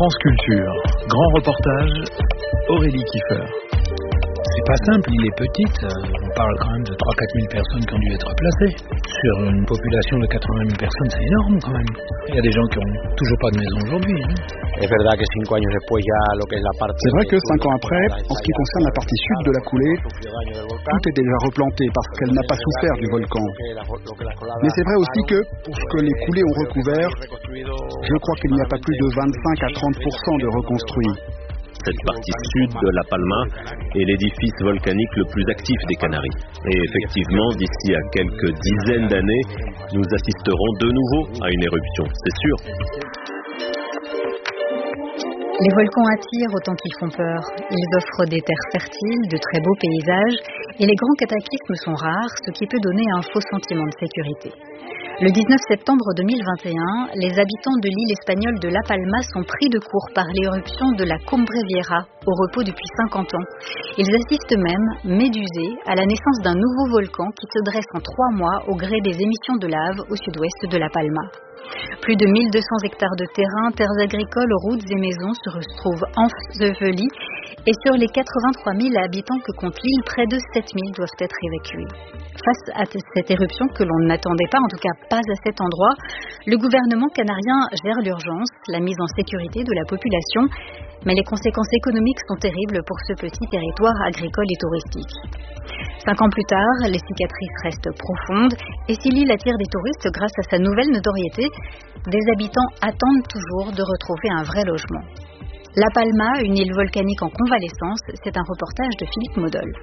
France Culture, grand reportage, Aurélie Kiefer. C'est pas simple, l'île est petite, on parle quand même de 3-4 000 personnes qui ont dû être placées. Sur une population de 80 000 personnes, c'est énorme quand même. Il y a des gens qui n'ont toujours pas de maison aujourd'hui. C'est vrai que 5 ans après, en ce qui concerne la partie sud de la coulée, tout est déjà replanté parce qu'elle n'a pas souffert du volcan. Mais c'est vrai aussi que, pour ce que les coulées ont recouvert, je crois qu'il n'y a pas plus de 25 à 30% de reconstruits. Cette partie sud de La Palma est l'édifice volcanique le plus actif des Canaries. Et effectivement, d'ici à quelques dizaines d'années, nous assisterons de nouveau à une éruption, c'est sûr. Les volcans attirent autant qu'ils font peur. Ils offrent des terres fertiles, de très beaux paysages, et les grands cataclysmes sont rares, ce qui peut donner un faux sentiment de sécurité. Le 19 septembre 2021, les habitants de l'île espagnole de La Palma sont pris de court par l'éruption de la Cumbre Vieja, au repos depuis 50 ans. Ils assistent même, médusés, à la naissance d'un nouveau volcan qui se dresse en 3 mois au gré des émissions de lave au sud-ouest de La Palma. Plus de 1200 hectares de terrain, terres agricoles, routes et maisons se retrouvent ensevelis et sur les 83 000 habitants que compte l'île, près de 7 000 doivent être évacués. Face à cette éruption que l'on n'attendait pas, en tout cas pas à cet endroit, le gouvernement canarien gère l'urgence, la mise en sécurité de la population, mais les conséquences économiques sont terribles pour ce petit territoire agricole et touristique. 5 ans plus tard, les cicatrices restent profondes et si l'île attire des touristes grâce à sa nouvelle notoriété, des habitants attendent toujours de retrouver un vrai logement. La Palma, une île volcanique en convalescence, c'est un reportage de Philippe Maudol.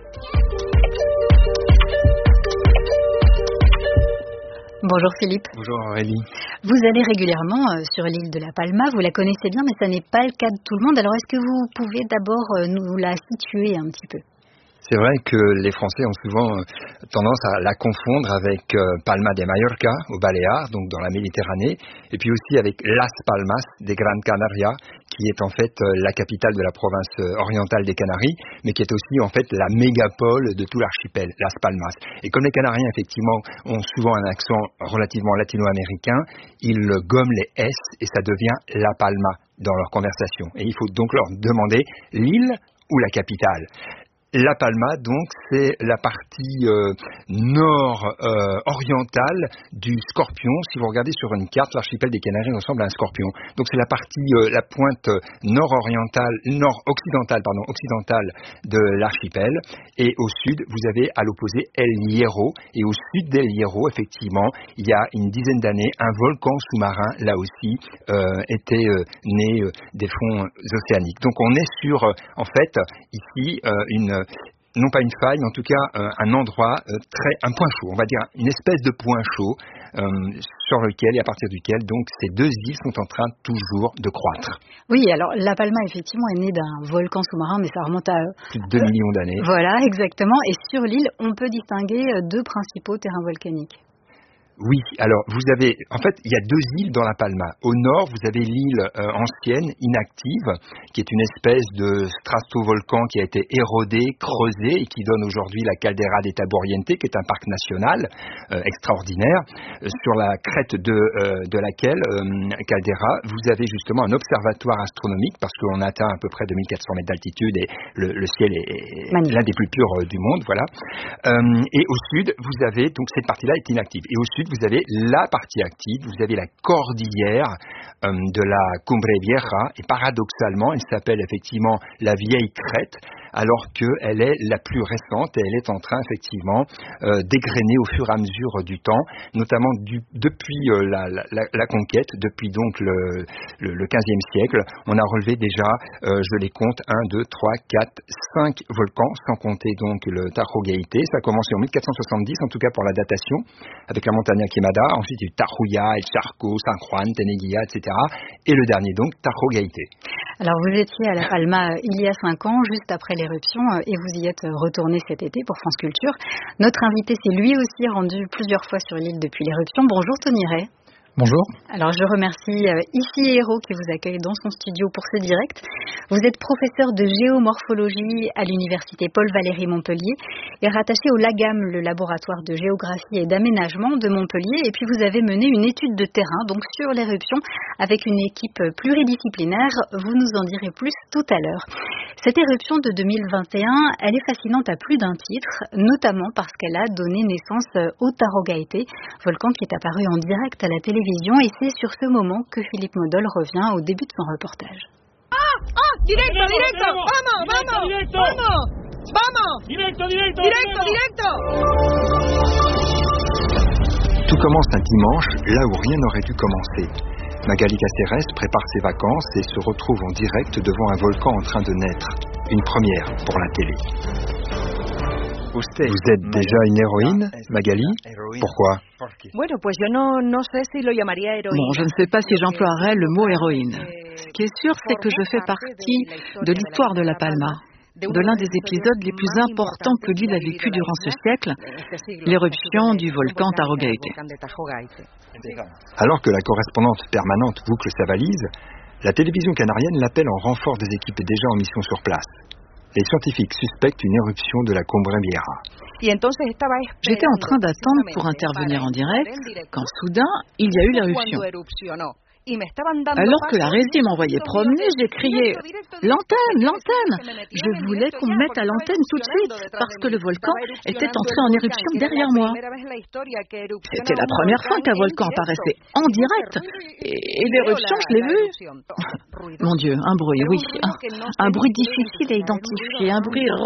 Bonjour Philippe. Bonjour Aurélie. Vous allez régulièrement sur l'île de La Palma, vous la connaissez bien mais ça n'est pas le cas de tout le monde. Alors est-ce que vous pouvez d'abord nous la situer un petit peu ? C'est vrai que les Français ont souvent tendance à la confondre avec Palma de Mallorca, aux Baléares, donc dans la Méditerranée, et puis aussi avec Las Palmas de Gran Canaria, qui est en fait la capitale de la province orientale des Canaries, mais qui est aussi en fait la mégapole de tout l'archipel, Las Palmas. Et comme les Canariens, effectivement, ont souvent un accent relativement latino-américain, ils gomment les S et ça devient La Palma dans leur conversation. Et il faut donc leur demander l'île ou la capitale. La Palma, donc, c'est la partie nord-orientale du Scorpion. Si vous regardez sur une carte, l'archipel des Canaries ressemble à un scorpion. Donc, c'est la partie, la pointe occidentale de l'archipel. Et au sud, vous avez à l'opposé El Hierro. Et au sud d'El Hierro, effectivement, il y a une dizaine d'années, un volcan sous-marin, là aussi, était né des fonds océaniques. Donc, on est sur, en fait, ici, non pas une faille, mais en tout cas un endroit un point chaud, on va dire une espèce de point chaud sur lequel et à partir duquel donc ces deux îles sont en train toujours de croître. Oui, alors La Palma effectivement est née d'un volcan sous-marin, mais ça remonte à plus de 2 millions d'années. Voilà, exactement. Et sur l'île, on peut distinguer 2 principaux terrains volcaniques. Oui, alors vous avez, en fait, il y a 2 îles dans La Palma. Au nord, vous avez l'île ancienne, inactive, qui est une espèce de stratovolcan qui a été érodé, creusé et qui donne aujourd'hui la Caldera de Taburiente, qui est un parc national extraordinaire, sur la crête de laquelle, Caldera, vous avez justement un observatoire astronomique, parce qu'on atteint à peu près 2400 mètres d'altitude et le ciel est l'un des plus purs du monde, voilà. Et au sud, vous avez, donc cette partie-là est inactive. Et au sud, vous avez la partie active, vous avez la cordillère de la Cumbre Vieja, et paradoxalement, elle s'appelle effectivement la vieille crête, alors qu'elle est la plus récente et elle est en train effectivement d'égrener au fur et à mesure du temps, notamment depuis la conquête, depuis donc le 15e siècle. On a relevé déjà, je les compte, 1, 2, 3, 4, 5 volcans, sans compter donc le Tajo Gaité. Ça a commencé en 1470, en tout cas pour la datation, avec la montagne Quemada. Ensuite, il y a eu Tajuya, El Charco, San Juan, Teneguilla, etc. Et le dernier donc, Tajo Gaité. Alors vous étiez à La Palma il y a 5 ans, juste après l'éruption, et vous y êtes retourné cet été pour France Culture. Notre invité s'est lui aussi rendu plusieurs fois sur l'île depuis l'éruption. Bonjour Tony Ray. Bonjour. Alors je remercie Ici Hérault qui vous accueille dans son studio pour ce direct. Vous êtes professeur de géomorphologie à l'université Paul-Valéry Montpellier et rattaché au LAGAM, le laboratoire de géographie et d'aménagement de Montpellier. Et puis vous avez mené une étude de terrain donc sur l'éruption avec une équipe pluridisciplinaire. Vous nous en direz plus tout à l'heure. Cette éruption de 2021, elle est fascinante à plus d'un titre, notamment parce qu'elle a donné naissance au Tarogaite, volcan qui est apparu en direct à la télévision, et c'est sur ce moment que Philippe Modol revient au début de son reportage. Directo, vamos. Tout commence un dimanche, là où rien n'aurait dû commencer. Magali Caceres prépare ses vacances et se retrouve en direct devant un volcan en train de naître. Une première pour la télé. Vous êtes déjà une héroïne, Magali? Pourquoi? Bon, je ne sais pas si j'emploierais le mot héroïne. Ce qui est sûr, c'est que je fais partie de l'histoire de La Palma, de l'un des épisodes les plus importants que l'île a vécu durant ce siècle, l'éruption du volcan Tarogaite. Alors que la correspondante permanente boucle sa valise, la télévision canarienne l'appelle en renfort des équipes déjà en mission sur place. Les scientifiques suspectent une éruption de la Cumbre Vieja. J'étais en train d'attendre pour intervenir en direct quand soudain, il y a eu l'éruption. Alors que la régie m'envoyait promener, j'ai crié « L'antenne !» Je voulais qu'on me mette à l'antenne tout de suite parce que le volcan était entré en éruption derrière moi. C'était la première fois qu'un volcan apparaissait en direct et l'éruption, je l'ai vue. Mon Dieu, un bruit, oui. Un bruit difficile à identifier, un bruit